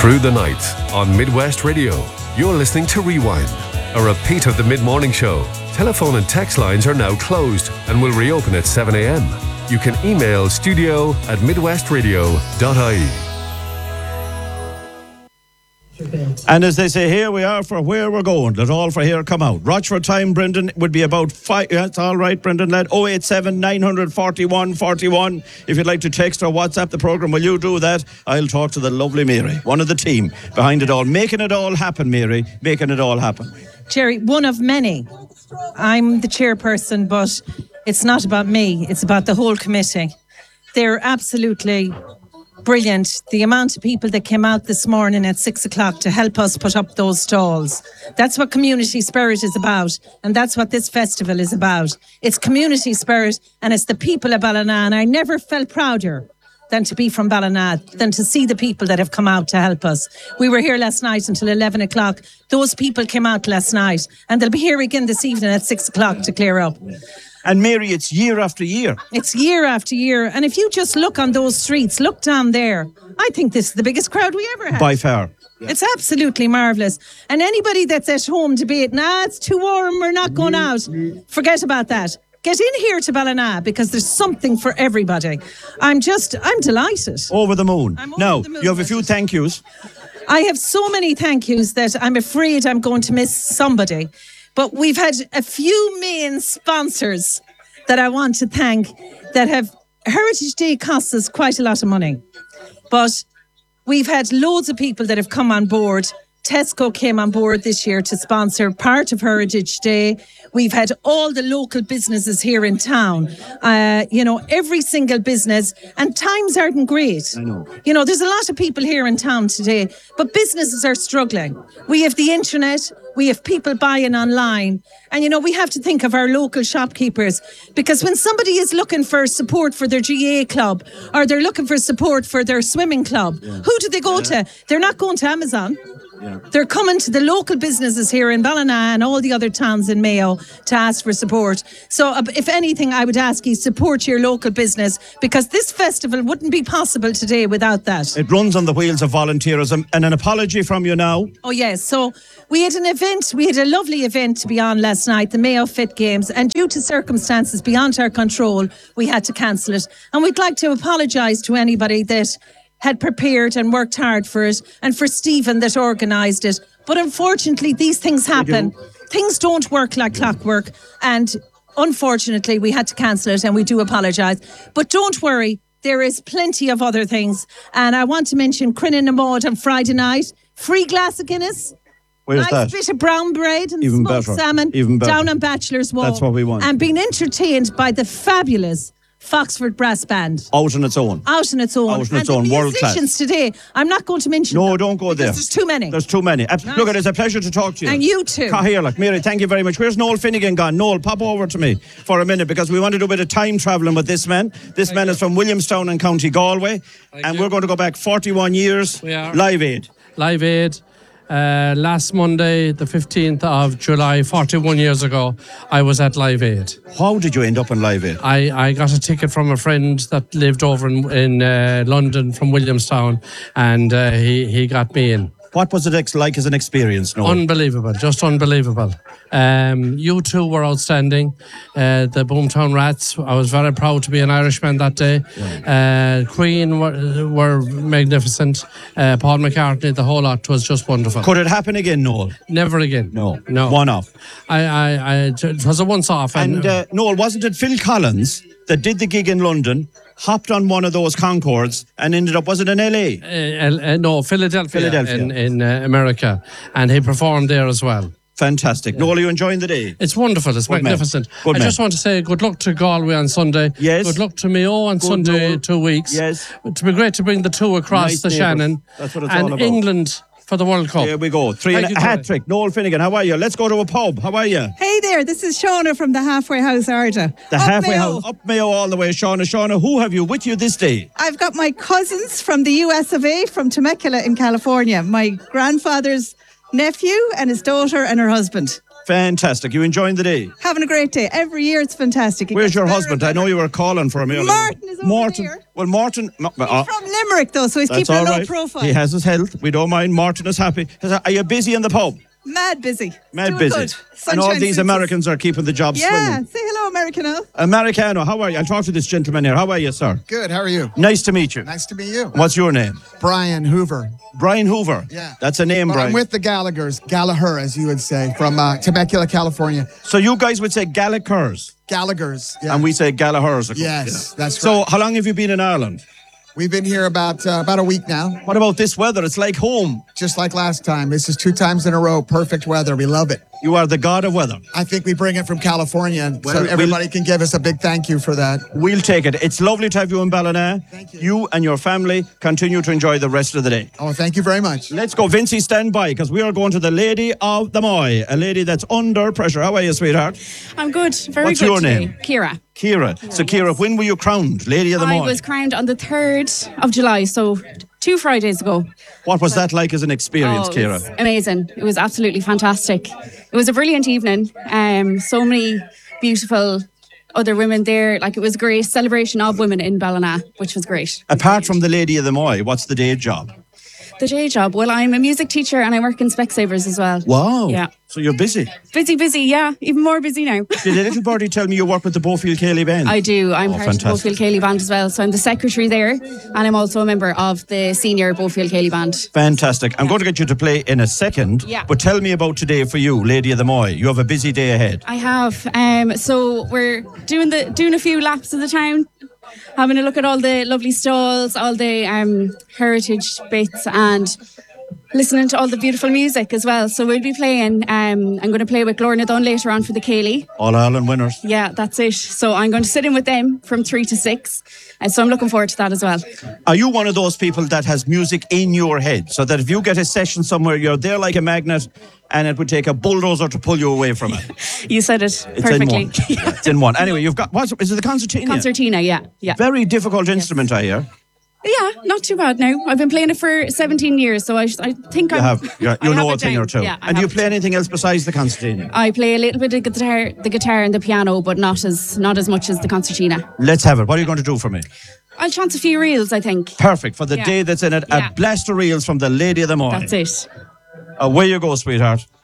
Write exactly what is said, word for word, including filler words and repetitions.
through the night on Midwest Radio. You're listening to Rewind, a repeat of the mid-morning show. Telephone and text lines are now closed and will reopen at seven a.m. You can email studio at midwestradio dot I E. And as they say, here we are for where we're going. Let all for here come out. Rochford time, Brendan, would be about five. Yeah, it's all right, Brendan, lad. oh eight seven, nine forty-one, forty-one. If you'd like to text or WhatsApp the programme, will you do that? I'll talk to the lovely Mary, one of the team behind it all. Making it all happen, Mary. Making it all happen. Jerry, one of many. I'm the chairperson, but it's not about me. It's about the whole committee. They're absolutely brilliant. The amount of people that came out this morning at six o'clock to help us put up those stalls. That's what community spirit is about. And that's what this festival is about. It's community spirit and it's the people of Ballina. And I never felt prouder than to be from Ballina, than to see the people that have come out to help us. We were here last night until eleven o'clock. Those people came out last night and they'll be here again this evening at six o'clock to clear up. And Mary, it's year after year. It's year after year. And if you just look on those streets, look down there, I think this is the biggest crowd we ever had. By far. Yeah. It's absolutely marvellous. And anybody that's at home debating, nah, it's too warm, we're not going out, forget about that. Get in here to Ballina because there's something for everybody. I'm just, I'm delighted. Over the moon. I'm over now, the moon. You have a few thank yous. I have so many thank yous that I'm afraid I'm going to miss somebody. But we've had a few main sponsors that I want to thank that have... Heritage Day costs us quite a lot of money. But we've had loads of people that have come on board. Tesco came on board this year to sponsor part of Heritage Day. We've had all the local businesses here in town. Uh, you know, every single business. And times aren't great. I know. You know, there's a lot of people here in town today, but businesses are struggling. We have the internet. We have people buying online. And, you know, we have to think of our local shopkeepers because when somebody is looking for support for their G A club or they're looking for support for their swimming club, yeah. who do they go yeah. to? They're not going to Amazon. Yeah. They're coming to the local businesses here in Ballina and all the other towns in Mayo to ask for support. So uh, if anything, I would ask you support your local business because this festival wouldn't be possible today without that. It runs on the wheels of volunteerism. And an apology from you now. Oh, yes. So we had an event, we had a lovely event to be on last night, the Mayo Fit Games, and due to circumstances beyond our control, we had to cancel it. And we'd like to apologise to anybody that had prepared and worked hard for it, and for Stephen that organised it. But unfortunately, these things happen. Do. Things don't work like clockwork, and unfortunately, we had to cancel it, and we do apologise. But don't worry, there is plenty of other things. And I want to mention Crinnan na Mod on Friday night, free glass of Guinness. Where's nice that? Bit of brown bread and Even smoked better. salmon Even better. down on Bachelor's Wall. That's what we want. And being entertained by the fabulous Foxford Brass Band. Out on its own. Out on its own. Out on its and own, the world class. musicians today, I'm not going to mention No, them don't go there. there's too many. There's too many. Right. Look, it is a pleasure to talk to you. And you too. Here, like, Mary, thank you very much. Where's Noel Finnegan gone? Noel, pop over to me for a minute because we want to do a bit of time travelling with this man. This thank man you. is from Williamstown in County Galway. Thank and you. We're going to go back forty-one years. We are. Live Aid. Live Aid. Uh, last Monday, the fifteenth of July, forty-one years ago, I was at Live Aid. How did you end up in Live Aid? I, I got a ticket from a friend that lived over in, in uh, London from Williamstown, and uh, he, he got me in. What was it like as an experience, Noel? Unbelievable, just unbelievable. Um, you two were outstanding. Uh, the Boomtown Rats, I was very proud to be an Irishman that day. Yeah. Uh, Queen were, were magnificent. Uh, Paul McCartney, the whole lot was just wonderful. Could it happen again, Noel? Never again. No. No. One off. I, I, I, it was a once off. And, and uh, Noel, wasn't it Phil Collins that did the gig in London, hopped on one of those Concords and ended up, was it in L A? Uh, uh, no, Philadelphia, Philadelphia. in, in uh, America. And he performed there as well. Fantastic. Yeah. Noel, are you enjoying the day? It's wonderful. It's good magnificent. Good I man. just want to say good luck to Galway on Sunday. Yes. Good luck to Mayo on good Sunday, Noel. two weeks. Yes. It would be great to bring the two across nice the neighbours. Shannon. That's what it's and all about. England for the World Cup. Here we go. Three Thank and you, a hat Tony. trick. Noel Finnegan, how are you? Let's go to a pub. How are you? Hey there, this is Shauna from the Halfway House Arda. The Up halfway Mayo. house. Up Mayo all the way. Shauna, Shauna, who have you with you this day? I've got my cousins from the U S of A, from Temecula in California. My grandfather's nephew and his daughter and her husband. Fantastic. You enjoying the day? Having a great day. Every year it's fantastic. It Where's gets your better husband? and I know better. you were calling for him earlier. Martin is over Morton. there. Well, Morton. uh, He's from Limerick though, so he's That's keeping a all low right. profile. He has his health. We don't mind. Martin is happy. Are you busy in the pub? Mad busy. Mad Doing busy. good. And all Sunshine these suits us. Americans are keeping the job Yeah, swinging. say hello, Americano. Americano, how are you? I'll talk to this gentleman here. How are you, sir? Good. How are you? Nice to meet you. Nice to meet you. What's your name? Brian Hoover. Brian Hoover. Yeah. That's a name, But Brian. I'm with the Gallaghers, Gallagher, as you would say, from uh, Temecula, California. So you guys would say Gallaghers, Gallaghers. Yeah. and we say Gallaghers. of course, Yes, that's So right. how long have you been in Ireland? We've been here about uh, about a week now, What about this weather? It's like home. just like last time. This is two times in a row. Perfect weather. We love it. You are the god of weather. I think we bring it from California, and Well, so we'll- everybody can give us a big thank you for that. We'll take it. It's lovely to have you in Ballina. Thank you. You and your family continue to enjoy the rest of the day. Oh, thank you very much. Let's go. Vincey, stand by, because we are going to the Lady of the Moy, a lady that's under pressure. How are you, sweetheart? I'm good, very What's good your today. name? Kira. Kira. So, Kira, when were you crowned Lady of the I Moy? was crowned on the third of July, so two Fridays ago. What was that like as an experience, Oh, it Kira? was amazing. It was absolutely fantastic. It was a brilliant evening. Um, so many beautiful other women there. Like, it was a great celebration of women in Ballina, which was great. Apart from the Lady of the Moy, what's the day job? The day job. Well, I'm a music teacher and I work in Specsavers as well. Wow. Yeah. So you're busy. Busy, busy. Yeah, even more busy now. Did a little birdie tell me you work with the Beaufield Cayley Band? I do. I'm Oh, part fantastic. of the Beaufield Cayley Band as well. So I'm the secretary there, and I'm also a member of the senior Beaufield Cayley Band. Fantastic. I'm going to get you to play in a second. Yeah. But tell me about today for you, Lady of the Moy. You have a busy day ahead. I have. Um, so we're doing the doing a few laps of the town, having a look at all the lovely stalls, all the um, heritage bits, and listening to all the beautiful music as well. So we'll be playing. Um, I'm going to play with Glorna Dunn later on for the Cayley. All Ireland winners. Yeah, that's it. So I'm going to sit in with them from three to six. And so I'm looking forward to that as well. Are you one of those people that has music in your head, so that if you get a session somewhere, you're there like a magnet, and it would take a bulldozer to pull you away from it? You said it It's perfectly. in one. Yeah, it's in one. Anyway, you've got, what's, is it the concertina? Concertina, yeah, yeah. Very difficult instrument, I hear. Yeah, not too bad now. I've been playing it for seventeen years, so I, I think You I'm, have, you I you have know it a thing down. or two. Yeah, I And do you have it play down. anything else besides the concertina? I play a little bit of guitar, the guitar and the piano, but not as not as much as the concertina. Let's have it. What are you going to do for me? I'll chance a few reels, I think. Perfect. For the Yeah. day that's in it, Yeah. a blast of reels from the Lady of the Moy. That's it. Away you go, sweetheart.